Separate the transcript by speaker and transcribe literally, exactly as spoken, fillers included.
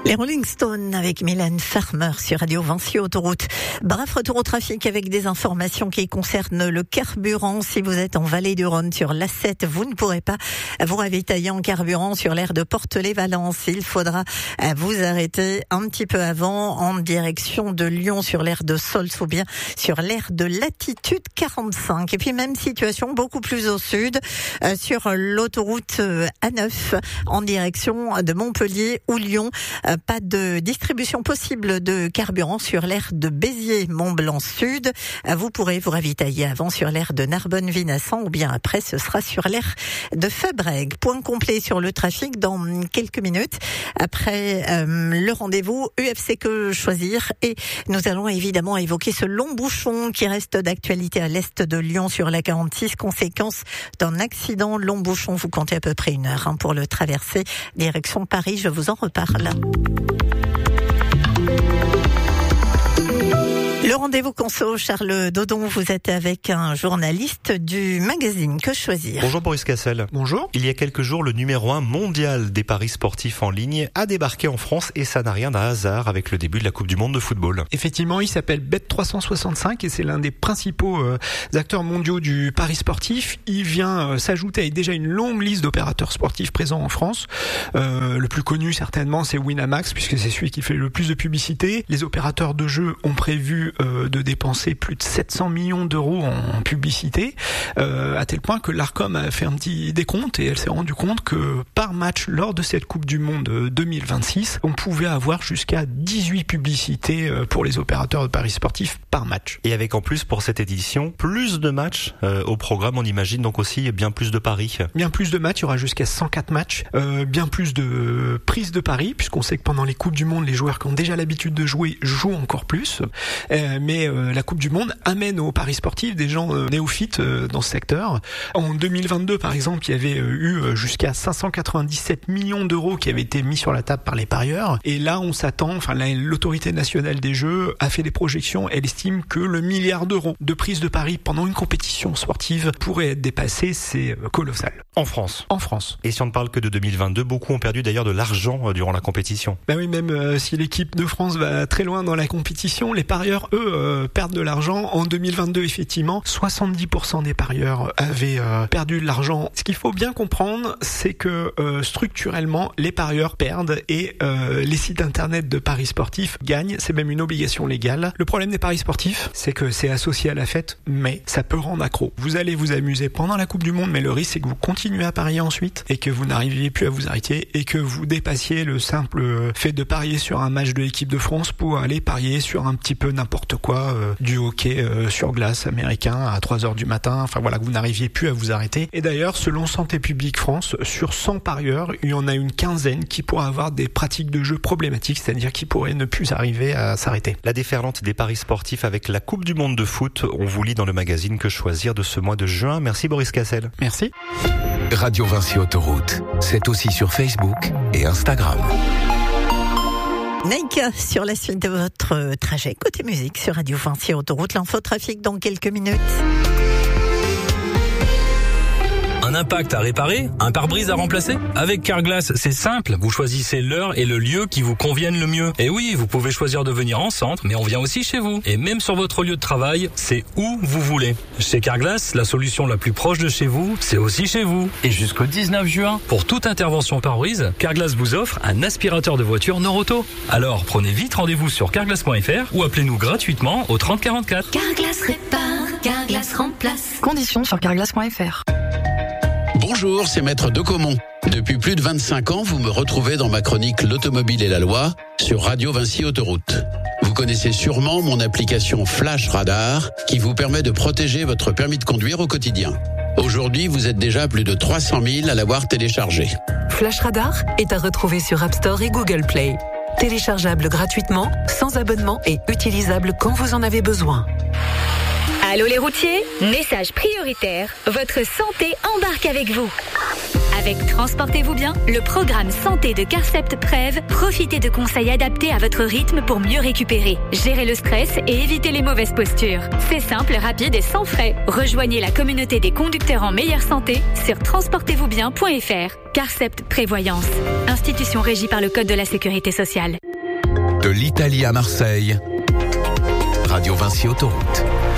Speaker 1: Les Rolling Stones avec Mylène Farmer sur Radio Vinci Autoroute. Bref, retour au trafic avec des informations qui concernent le carburant. Si vous êtes en Vallée du Rhône sur l'A sept, vous ne pourrez pas vous ravitailler en carburant sur l'aire de Portelet-Valence. Il faudra vous arrêter un petit peu avant en direction de Lyon sur l'aire de Sols ou bien sur l'aire de Latitude quarante-cinq. Et puis même situation beaucoup plus au sud sur l'autoroute A neuf en direction de Montpellier ou Lyon. Pas de distribution possible de carburant sur l'aire de Béziers-Mont-Blanc Sud. Vous pourrez vous ravitailler avant sur l'aire de Narbonne-Vinassan ou bien après ce sera sur l'aire de Fabrègues. Point complet sur le trafic dans quelques minutes après euh, le rendez-vous U F C Que Choisir. Et nous allons évidemment évoquer ce long bouchon qui reste d'actualité à l'est de Lyon sur la quarante-six. Conséquence d'un accident. Long bouchon, vous comptez à peu près une heure hein, pour le traverser. Direction Paris, je vous en reparle. Le rendez-vous conso, Charles Dodon, vous êtes avec un journaliste du magazine Que Choisir.
Speaker 2: Bonjour Boris Cassel.
Speaker 3: Bonjour.
Speaker 2: Il y a quelques jours, le numéro un mondial des paris sportifs en ligne a débarqué en France et ça n'a rien d'un hasard avec le début de la Coupe du Monde de football.
Speaker 3: Effectivement, il s'appelle Bet trois cent soixante-cinq et c'est l'un des principaux euh, acteurs mondiaux du pari sportif. Il vient euh, s'ajouter avec déjà une longue liste d'opérateurs sportifs présents en France. Euh, le plus connu certainement, c'est Winamax puisque c'est celui qui fait le plus de publicité. Les opérateurs de jeux ont prévu euh, de dépenser plus de sept cents millions d'euros en publicité, euh, à tel point que l'Arcom a fait un petit décompte et elle s'est rendue compte que par match lors de cette Coupe du Monde deux mille vingt-six, on pouvait avoir jusqu'à dix-huit publicités pour les opérateurs de paris sportifs par match.
Speaker 2: Et avec en plus pour cette édition, plus de matchs euh, au programme, on imagine donc aussi bien plus de paris.
Speaker 3: Bien plus de matchs, il y aura jusqu'à cent quatre matchs, euh, bien plus de prises de paris, puisqu'on sait que pendant les Coupes du Monde, les joueurs qui ont déjà l'habitude de jouer jouent encore plus. Euh, mais euh, la Coupe du Monde amène aux paris sportifs des gens euh, néophytes euh, dans ce secteur. En deux mille vingt-deux, par exemple, il y avait euh, eu euh, jusqu'à cinq cent quatre-vingt-dix-sept millions d'euros qui avaient été mis sur la table par les parieurs. Et là, on s'attend, enfin, là, l'autorité nationale des jeux a fait des projections. Elle estime que le milliard d'euros de prise de paris pendant une compétition sportive pourrait être dépassé. C'est euh, colossal.
Speaker 2: En France.
Speaker 3: En France.
Speaker 2: Et si on ne parle que de deux mille vingt-deux, beaucoup ont perdu d'ailleurs de l'argent euh, durant la compétition.
Speaker 3: Ben oui, même euh, si l'équipe de France va très loin dans la compétition, les parieurs, eux, euh, perdent de l'argent. En deux mille vingt-deux, effectivement, soixante-dix pour cent des parieurs avaient euh, perdu de l'argent. Ce qu'il faut bien comprendre, c'est que euh, structurellement, les parieurs perdent et euh, les sites internet de paris sportifs gagnent. C'est même une obligation légale. Le problème des paris sportifs, c'est que c'est associé à la fête, mais ça peut rendre accro. Vous allez vous amuser pendant la Coupe du Monde, mais le risque, c'est que vous continuez à parier ensuite et que vous n'arriviez plus à vous arrêter et que vous dépassiez le simple fait de parier sur un match de l'équipe de France pour aller parier sur un petit peu n'importe quoi, euh, du hockey euh, sur glace américain à trois heures du matin. Enfin voilà, que vous n'arriviez plus à vous arrêter. Et d'ailleurs, selon Santé publique France, sur cent parieurs, il y en a une quinzaine qui pourraient avoir des pratiques de jeu problématiques, c'est-à-dire qui pourraient ne plus arriver à s'arrêter.
Speaker 2: La déferlante des paris sportifs avec la Coupe du Monde de foot, on vous lit dans le magazine Que Choisir de ce mois de juin. Merci Boris Cassel.
Speaker 3: Merci.
Speaker 4: Radio Vinci Autoroute, c'est aussi sur Facebook et Instagram.
Speaker 1: Naïka sur la suite de votre trajet. Côté musique sur Radio Vinci Autoroute, l'infotrafic dans quelques minutes.
Speaker 5: Un impact à réparer? Un pare-brise à remplacer? Avec Carglass, c'est simple. Vous choisissez l'heure et le lieu qui vous conviennent le mieux. Et oui, vous pouvez choisir de venir en centre, mais on vient aussi chez vous. Et même sur votre lieu de travail, c'est où vous voulez. Chez Carglass, la solution la plus proche de chez vous, c'est aussi chez vous. Et jusqu'au dix-neuf juin, pour toute intervention pare-brise, Carglass vous offre un aspirateur de voiture Noroto. Alors, prenez vite rendez-vous sur carglass point f r ou appelez-nous gratuitement au trente quarante-quatre.
Speaker 6: Carglass répare, Carglass remplace.
Speaker 7: Conditions sur carglass point f r.
Speaker 8: Bonjour, c'est Maître Decomont. Depuis plus de vingt-cinq ans, vous me retrouvez dans ma chronique L'Automobile et la Loi sur Radio Vinci Autoroute. Vous connaissez sûrement mon application Flash Radar qui vous permet de protéger votre permis de conduire au quotidien. Aujourd'hui, vous êtes déjà plus de trois cent mille à l'avoir téléchargé.
Speaker 9: Flash Radar est à retrouver sur App Store et Google Play. Téléchargeable gratuitement, sans abonnement et utilisable quand vous en avez besoin.
Speaker 6: Allô les routiers, message prioritaire, votre santé embarque avec vous.
Speaker 10: Avec Transportez-vous bien, le programme santé de Carcept Prev, profitez de conseils adaptés à votre rythme pour mieux récupérer, gérer le stress et éviter les mauvaises postures. C'est simple, rapide et sans frais. Rejoignez la communauté des conducteurs en meilleure santé sur transportez vous bien point f r. Carcept Prévoyance, institution régie par le Code de la Sécurité sociale.
Speaker 4: De l'Italie à Marseille, Radio Vinci Autoroute.